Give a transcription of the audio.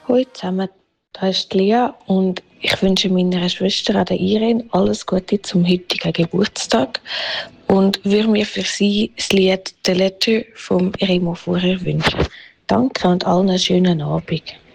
Hallo zusammen, da ist die Lea und ich wünsche meiner Schwester der Irene alles Gute zum heutigen Geburtstag und würde mir für sie das Lied «The Letter» vom Remo vorher wünschen. Danke und allen einen schönen Abend.